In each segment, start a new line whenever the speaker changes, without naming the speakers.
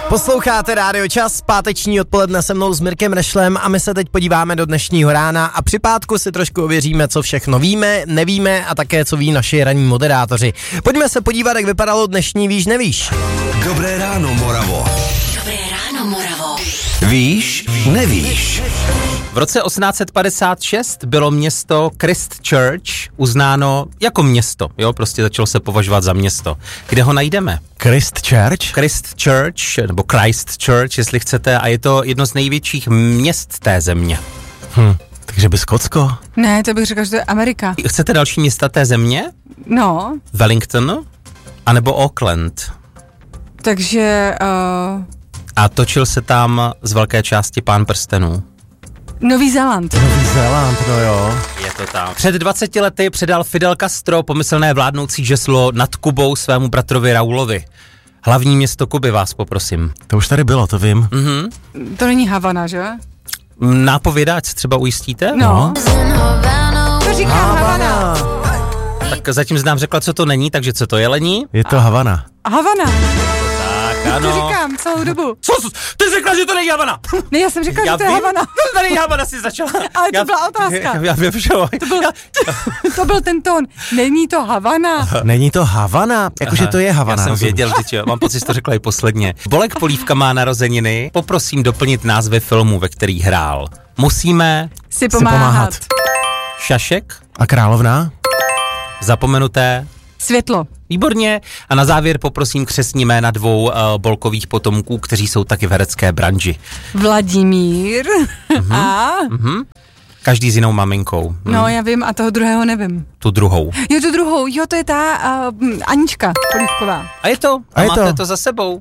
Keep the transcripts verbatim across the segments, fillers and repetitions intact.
Posloucháte Rádio Čas, páteční odpoledne se mnou s Mirkem Rešlem a my se teď podíváme do dnešního rána a při pátku si trošku ověříme, co všechno víme, nevíme a také, co ví naši ranní moderátoři. Pojďme se podívat, jak vypadalo dnešní Víš, nevíš.
Dobré ráno, Moravo.
Dobré ráno, Moravo.
Víš, nevíš.
V roce osmnáct set padesát šest bylo město Christchurch uznáno jako město, jo, prostě začalo se považovat za město. Kde ho najdeme?
Christchurch?
Christchurch, nebo Christchurch, jestli chcete, a je to jedno z největších měst té země.
Hm, takže by Skotsko?
Ne, to bych řekla, že to je Amerika.
Chcete další města té země?
No.
Wellington? A nebo Auckland?
Takže... Uh...
A točil se tam z velké části Pán prstenů.
Nový Zéland.
Nový Zéland, no jo.
Je to tam. Před dvaceti lety předal Fidel Castro pomyslné vládnoucí žeslo nad Kubou svému bratrovi Raulovi. Hlavní město Kuby, vás poprosím.
To už tady bylo, to vím.
Mhm.
To není Havana, že?
Nápověda, ať se třeba ujistíte?
No. To říká Havana.
Havana.
Tak zatím znám řekla, co to není, takže co to je, Lení?
Je to Havana.
Havana.
Tak, ano.
To říkám celou dobu.
Co? Ty jsi řekla, že to není Havana.
Ne, já jsem řekla,
Já
že to je
vím,
Havana.
To není Havana, jsi začala.
Ale to
já,
byla otázka.
Já, já, já,
To byl, to byl ten tón. Není to Havana.
Není to Havana? Jakože to je Havana.
Já jsem
rozumíš?
věděl, že mám pocit, že to řekla i posledně. Bolek Polívka má narozeniny. Poprosím doplnit názvy filmu, ve který hrál. Musíme
Si pomáhat.
pomáhat.
Šašek,
A královna?
Zapomenuté.
Světlo.
Výborně. A na závěr poprosím křestní jména dvou uh, Bolkových potomků, kteří jsou taky v herecké branži.
Vladimír. Mm-hmm. A?
Mhm. Každý s jinou maminkou. Hm.
No, já vím, a toho druhého nevím.
Tu druhou.
Jo, tu druhou, jo, to je ta uh, Anička Polívková.
A je to. A,
A je
máte to.
to.
to za sebou.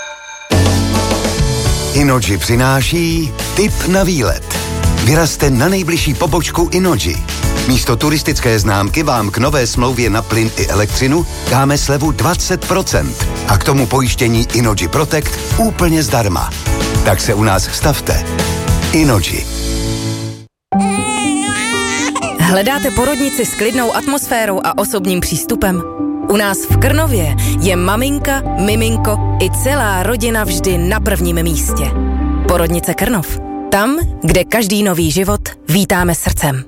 Inoji přináší tip na výlet. Vyrazte na nejbližší pobočku Inoji. Místo turistické známky vám k nové smlouvě na plyn i elektřinu dáme slevu dvacet procent a k tomu pojištění Inoji Protect úplně zdarma. Tak se u nás stavte. Inoji.
Hledáte porodnici s klidnou atmosférou a osobním přístupem? U nás v Krnově je maminka, miminko i celá rodina vždy na prvním místě. Porodnice Krnov. Tam, kde každý nový život vítáme srdcem.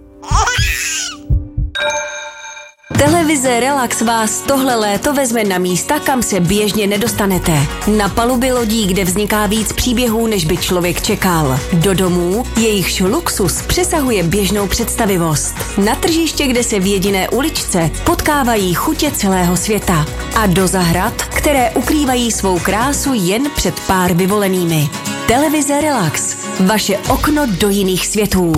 Televize Relax vás tohle léto vezme na místa, kam se běžně nedostanete. Na paluby lodí, kde vzniká víc příběhů, než by člověk čekal. Do domů, jejichž luxus přesahuje běžnou představivost. Na tržiště, kde se v jediné uličce potkávají chutě celého světa. A do zahrad, které ukrývají svou krásu jen před pár vyvolenými. Televize Relax. Vaše okno do jiných světů.